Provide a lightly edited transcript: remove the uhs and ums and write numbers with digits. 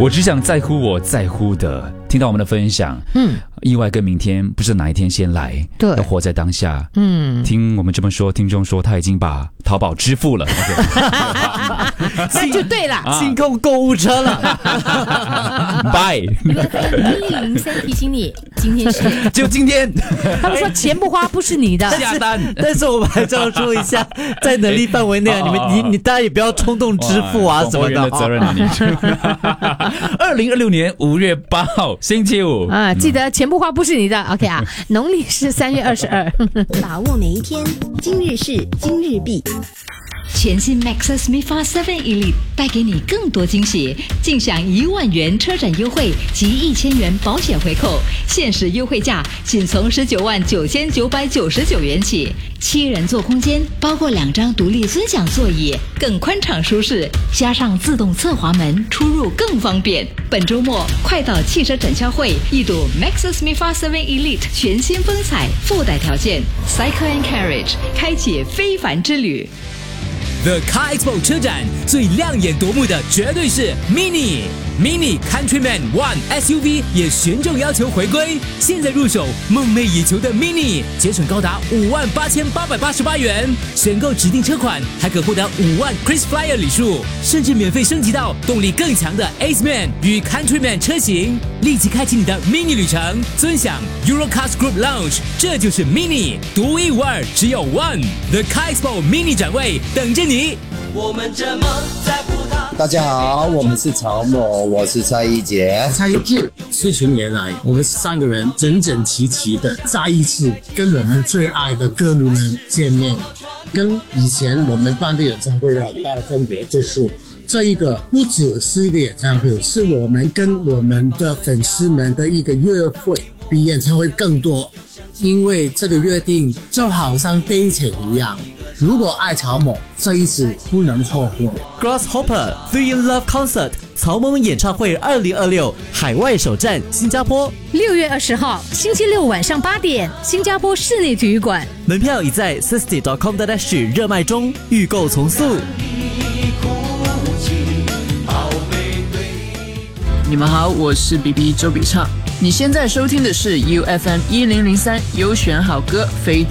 我只想在乎我在乎的。听到我们的分享，意外跟明天不知道哪一天先来， 对， 要活在当下。听我们这么说，听众说他已经把淘宝支付了， 那就对了， 清空购物车了。 拜。 103提醒你，今天是就今天。 他们说钱不花不是你的， 下单。 但是我们还是要说一下，在能力范围内，你大家也不要冲动支付啊什么的。 广播员的责任啊，你。2026年5月8号。星期五啊，记得钱不花不是你的 ，OK 啊？农历是3月22， 把握每一天，今日事今日毕。 全新 Maxus MIFA 7 Elite 带给你更多惊喜，尽享1万元车展优惠及1000元保险回扣，限时优惠价仅从199999元起。7人座空间，包括2张独立尊享座椅，更宽敞舒适，加上自动侧滑门，出入更方便。本周末快到汽车展销会一睹 Maxus MIFA 7 Elite 全新风采，附带条件 Cycle and Carriage 开启非凡之旅。 The Car Expo 车展最亮眼夺目的绝对是 Mini Countryman One SUV 也旋重要求回归，现在入手梦寐以求的 Mini， 节省高达58888元，选购指定车款还可获得5万 KrisFlyer 礼数，甚至免费升级到动力更强的 Aceman 与 Countryman 车型，立即开启你的 Mini 旅程，尊享 Eurocars Group Lounge， 这就是 Mini， 独一无二，只有 One。 The Car Expo Mini 展位等着你。 我们这么在乎他。 大家好，我们是曹某，我是蔡一杰。 蔡一杰，40年来，我们3个人整整齐齐的再一次跟我们最爱的歌迷们见面，跟以前我们办的演唱会很大的分别就是这一个不只是一个演唱会，是我们跟我们的粉丝们的一个约会，比演唱会更多。因为这个约定就好像 dating 一样，如果爱曹某，这一次不能错过。 Grasshopper 3 in Love Concert 曹某演唱会2026海外首站新加坡 6月20号星期六晚上8点，新加坡室内体育馆， 门票已在 Sisty.com.sg 热卖中，预购从速。 你们好，我是 BB 周笔畅。你现在收听的是 UFM 1003优选好歌非